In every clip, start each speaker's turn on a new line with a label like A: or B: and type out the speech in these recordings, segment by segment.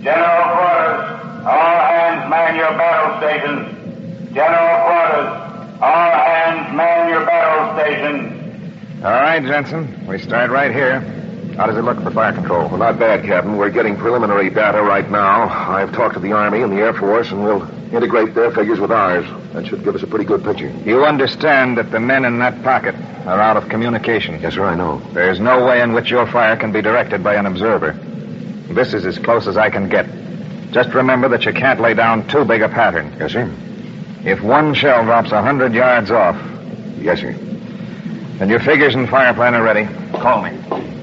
A: General quarters, all hands man your battle stations. General quarters, all hands man your battle stations.
B: All right, Jensen. We start right here. How does it look for fire control?
C: Well, not bad, Captain. We're getting preliminary data right now. I've talked to the Army and the Air Force, and we'll integrate their figures with ours. That should give us a pretty good picture.
B: You understand that the men in that pocket are out of communication?
C: Yes, sir, I know.
B: There's no way in which your fire can be directed by an observer. This is as close as I can get. Just remember that you can't lay down too big a pattern.
C: Yes, sir.
B: If one shell drops 100 yards off...
C: Yes, sir.
B: Then your figures and fire plan are ready. Call me.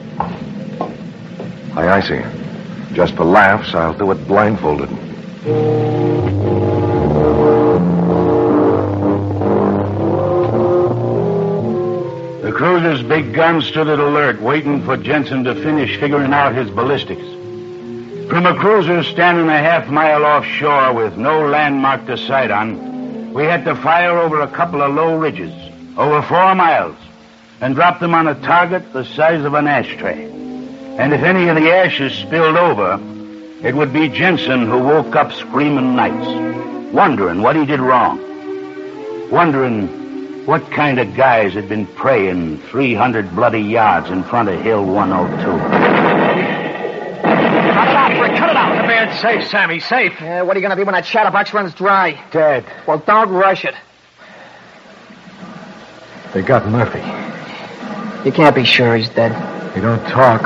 C: Aye, I see. Just for laughs, I'll do it blindfolded.
D: The cruiser's big guns stood at alert, waiting for Jensen to finish figuring out his ballistics. From a cruiser standing a half-mile offshore with no landmark to sight on, we had to fire over a couple of low ridges, over 4 miles, and drop them on a target the size of an ashtray. And if any of the ashes spilled over, it would be Jensen who woke up screaming nights, wondering what he did wrong, wondering what kind of guys had been praying 300 bloody yards in front of Hill 102.
E: Cut it out, Rick. Cut it out. The man's safe, Sammy. Safe.
F: What are you going to do when that chatterbox runs dry?
E: Dead.
F: Well, don't rush it.
E: They got Murphy.
F: You can't be sure he's dead.
E: He don't talk.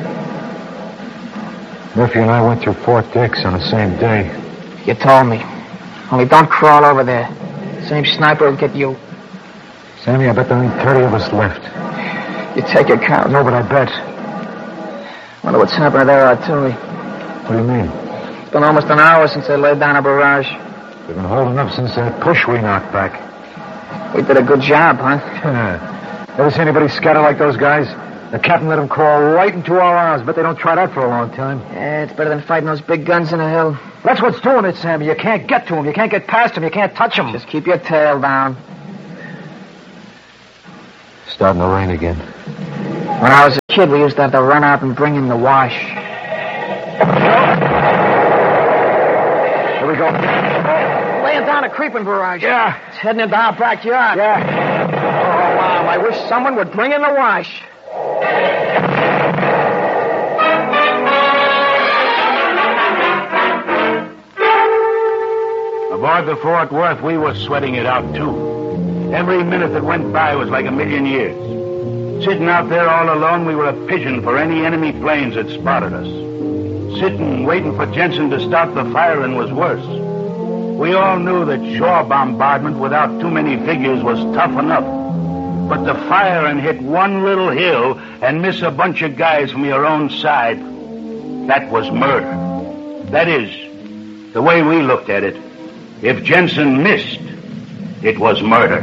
E: Murphy and I went through Fort Dix on the same day.
F: You told me. Only don't crawl over there. Same sniper will get you.
E: Sammy, I bet there ain't 30 of us left.
F: You take your count.
E: No, but I bet.
F: Wonder what's happened to their artillery.
E: What do you mean?
F: It's been almost an hour since they laid down a barrage.
E: They've been holding up since that push we knocked back.
F: We did a good job, huh?
E: Ever see anybody scatter like those guys? The captain let them crawl right into our arms, but they don't try that for a long time.
F: Yeah, it's better than fighting those big guns in the hill.
E: That's what's doing it, Sammy. You can't get to them. You can't get past them. You can't touch them.
F: Just keep your tail down.
E: Starting to rain again.
F: When I was a kid, we used to have to run out and bring in the wash.
E: Here we go.
F: Laying down a creeping barrage.
E: Yeah.
F: It's heading into our backyard.
E: Yeah.
F: Oh, wow. I wish someone would bring in the wash.
D: Aboard the Fort Worth, we were sweating it out, too. Every minute that went by was like a million years. Sitting out there all alone, we were a pigeon for any enemy planes that spotted us. Sitting, waiting for Jensen to start the firing was worse. We all knew that shore bombardment without too many figures was tough enough. But to fire and hit one little hill and miss a bunch of guys from your own side, that was murder. That is, the way we looked at it, if Jensen missed, it was murder.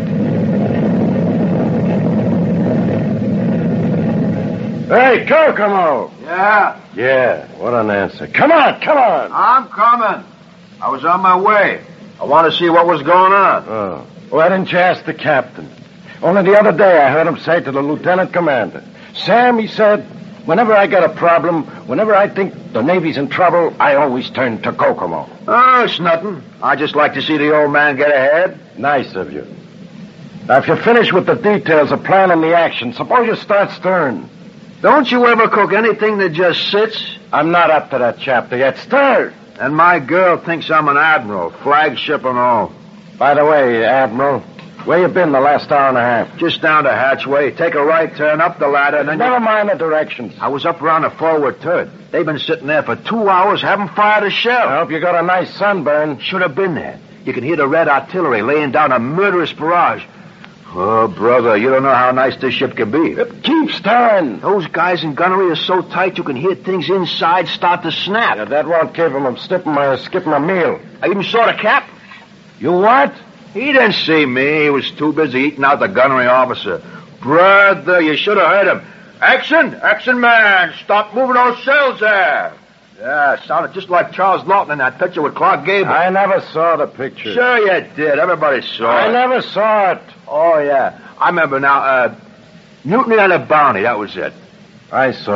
C: Hey, Kokomo!
A: Yeah,
C: Yeah, what an answer. Come on, come on!
A: I'm coming. I was on my way. I want to see what was going on.
C: Oh. Why didn't you ask the captain? Only the other day I heard him say to the lieutenant commander, Sam, he said, whenever I got a problem, whenever I think the Navy's in trouble, I always turn to Kokomo.
A: Oh, it's nothing. I just like to see the old man get ahead.
C: Nice of you. Now, if you're finished with the details of planning the action, suppose you start stirring.
A: Don't you ever cook anything that just sits?
C: I'm not up to that chapter yet. Stir!
A: And my girl thinks I'm an admiral, flagship and all.
C: By the way, Admiral, where you been the last hour and a half?
A: Just down the hatchway. Take a right turn up the ladder, and then
C: Never mind the directions.
A: I was up around the forward turret. They've been sitting there for 2 hours, haven't fired a shell.
C: I hope you got a nice sunburn.
A: Should have been there. You can hear the red artillery laying down a murderous barrage. Oh, brother, you don't know how nice this ship can be.
C: Keep stirring.
A: Those guys in gunnery are so tight you can hear things inside start to snap.
C: Yeah, that won't keep him from skipping a meal.
A: I even saw the cap.
C: You what?
A: He didn't see me. He was too busy eating out the gunnery officer. Brother, you should have heard him. Action! Action, man! Stop moving those shells there! Yeah, it sounded just like Charles Lawton in that picture with Clark Gable.
C: I never saw the picture.
A: Sure you did. Everybody saw it.
C: I never saw it.
A: Oh, yeah. I remember now. Mutiny on a Bounty. That was it.
C: I saw it.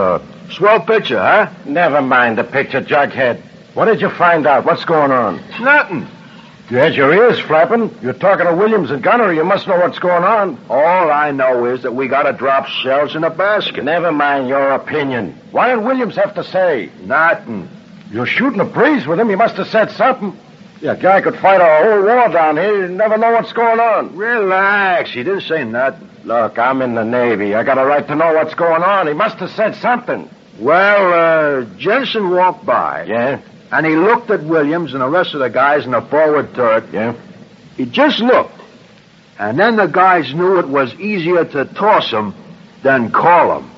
A: Swell picture, huh?
C: Never mind the picture, Jughead. What did you find out? What's going on?
A: Nothing.
C: You had your ears flapping. You're talking to Williams and Gunner. You must know what's going on.
A: All I know is that we gotta drop shells in a basket.
C: Never mind your opinion. What did Williams have to say?
A: Nothing.
C: You're shooting a breeze with him. He must have said something. Yeah, guy could fight a whole war down here. You never know what's going on.
A: Relax. He didn't say nothing.
C: Look, I'm in the Navy. I got a right to know what's going on. He must have said something.
A: Well, Jensen walked by.
C: Yeah?
A: And he looked at Williams and the rest of the guys in the forward turret.
C: Yeah?
A: He just looked. And then the guys knew it was easier to toss him than call him.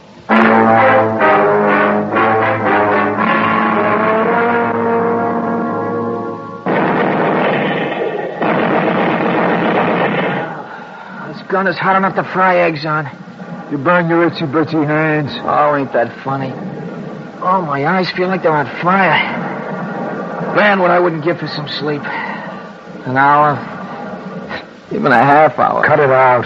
F: This gun is hot enough to fry eggs on.
E: You burn your itsy-bitsy hands.
F: Oh, ain't that funny? Oh, my eyes feel like they're on fire. Man, what I wouldn't give for some sleep. An hour. Even a half hour.
E: Cut it out.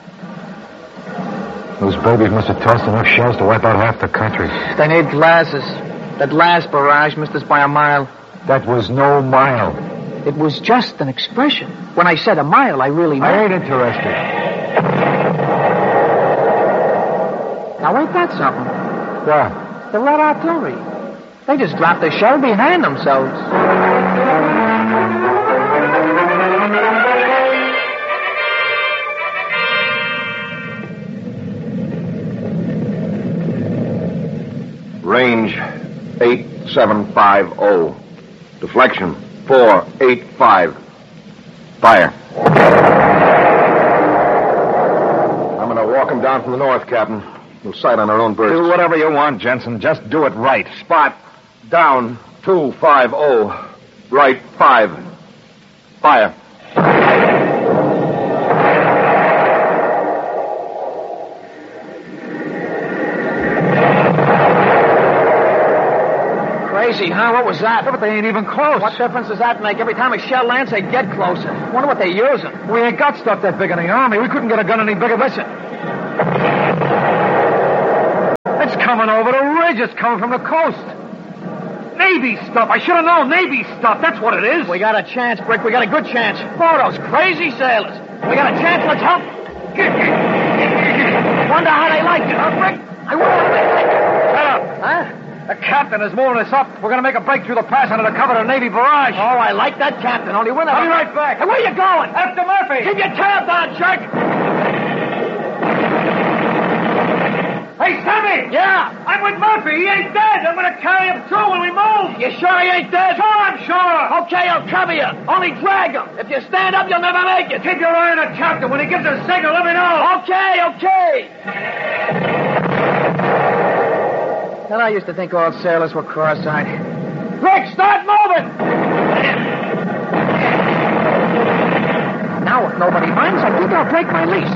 E: Those babies must have tossed enough shells to wipe out half the country.
F: They need glasses. That last barrage missed us by a mile.
E: That was no mile.
F: It was just an expression. When I said a mile, I really meant.
E: I ain't interested.
F: Now, ain't that something?
E: What?
F: The Red Artillery. They just dropped a shell behind themselves.
A: Range 8750. Deflection 485. Fire. I'm going to walk him down from the north, Captain. We'll sight on our own birds.
B: Do whatever you want, Jensen. Just do it right.
A: Spot. Down 250. Right 5. Fire.
F: Crazy, huh? What was that?
E: But they ain't even close.
F: What difference does that make? Every time a shell lands, they get closer. Wonder what they're using.
E: We ain't got stuff that big in the Army. We couldn't get a gun any bigger. Listen. It's coming over the ridge. It's coming from the coast. Navy stuff. I should have known. Navy stuff. That's what it is.
F: We got a chance, Brick. We got a good chance. Oh, those crazy sailors. We got a chance. Let's help. Wonder how they like it, huh, Brick? I wonder how they like it.
E: Shut up.
F: Huh?
E: The captain is moving us up. We're going to make a break through the pass under the cover of the Navy barrage.
F: Oh, I like that captain. Only we're never...
E: I'll be right back.
F: Hey, where you going?
E: After Murphy.
F: Keep your tail down, jerk.
E: Hey, Sammy!
F: Yeah?
E: I'm with Murphy. He ain't dead. I'm going to carry him through when we move.
F: You sure he ain't dead?
E: Sure, I'm sure.
F: Okay, I'll cover you. Only drag him. If you stand up, you'll never make it.
E: Keep your eye on the captain. When he gives a signal, let me know.
F: Okay. Well, I used to think all sailors were cross-eyed. Rick, start moving! Now, if nobody minds, I think I'll break my lease.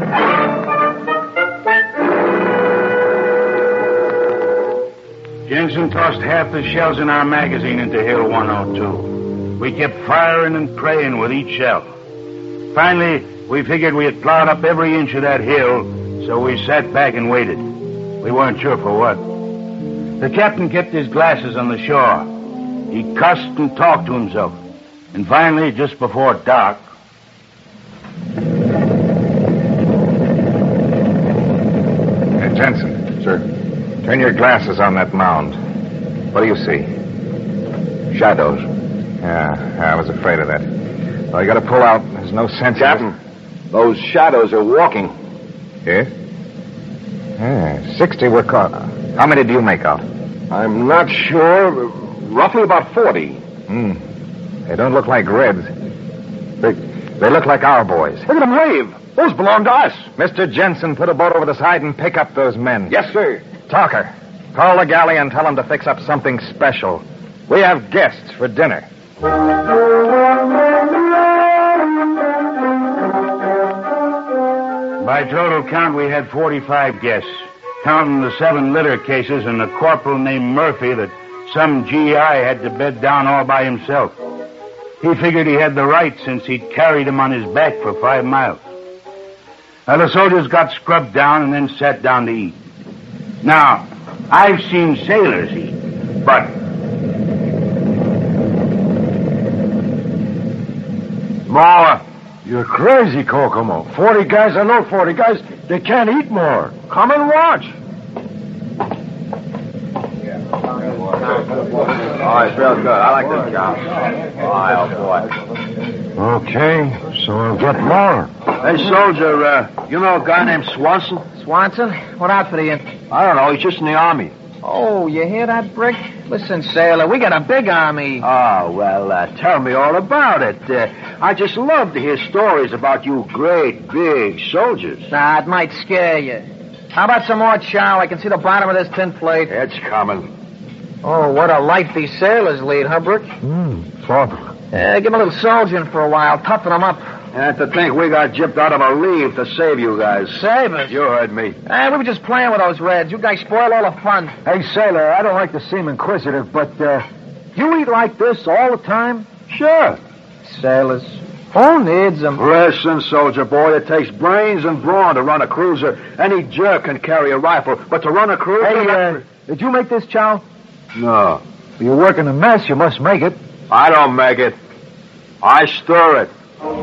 D: Jensen tossed half the shells in our magazine into Hill 102. We kept firing and praying with each shell. Finally, we figured we had plowed up every inch of that hill, so we sat back and waited. We weren't sure for what. The captain kept his glasses on the shore. He cussed and talked to himself. And finally, just before dark...
B: Hey, Jensen.
A: Sir?
B: Turn your glasses on that mound. What do you see?
A: Shadows.
B: Yeah, I was afraid of that. Well, you got to pull out. There's no sense
A: Captain, those shadows are walking.
B: Here? Yeah, 60 were caught. How many do you make out?
A: I'm not sure. Roughly about 40.
B: They don't look like Reds. They look like our boys.
A: Look at them wave. Those belong to us.
B: Mr. Jensen, put a boat over the side and pick up those men.
A: Yes, sir.
B: Talker, call the galley and tell them to fix up something special. We have guests for dinner.
D: By total count, we had 45 guests, counting the 7 litter cases and a corporal named Murphy that some GI had to bed down all by himself. He figured he had the right since he'd carried him on his back for 5 miles. Well, the soldiers got scrubbed down and then sat down to eat. Now, I've seen sailors eat, but
A: More.
C: You're crazy, Kokomo. 40 guys, I know 40 guys. They can't eat more.
A: Come and watch. Oh, it's real good. I like this job. Oh, boy.
C: Okay, so I'll get more.
A: Hey, soldier, you know a guy named Swanson?
F: Swanson? What outfit are you in?
A: I don't know. He's just in the Army.
F: Oh, you hear that, Brick? Listen, sailor, we got a big army.
A: Oh, well, tell me all about it. I just love to hear stories about you great, big soldiers.
F: Nah, it might scare you. How about some more chow? I can see the bottom of this tin plate.
A: It's coming.
F: Oh, what a life these sailors lead, huh, Brick?
C: Father.
F: Give 'em a little soldiering for a while. Toughen 'em up.
A: And to think we got gypped out of a leave to save you guys.
F: Save us.
A: You heard me.
F: We were just playing with those Reds. You guys spoil all the fun.
E: Hey, sailor, I don't like to seem inquisitive, but you eat like this all the time?
A: Sure.
F: Sailors. Who needs 'em?
A: Listen, soldier boy, it takes brains and brawn to run a cruiser. Any jerk can carry a rifle, but to run a cruiser...
E: Hey, did you make this chow?
A: No.
E: You work in a mess, you must make it.
A: I don't make it. I stir it.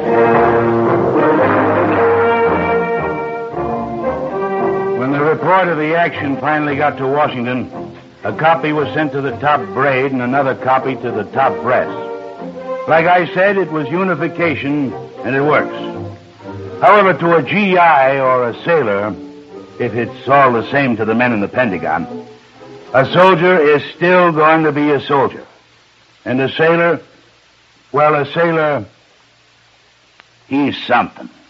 D: when the report of the action finally got to Washington, a copy was sent to the top braid and another copy to the top brass. Like I said, it was unification, and it works. However, to a GI or a sailor, if it's all the same to the men in the Pentagon, a soldier is still going to be a soldier. And a sailor, well, a sailor, he's something.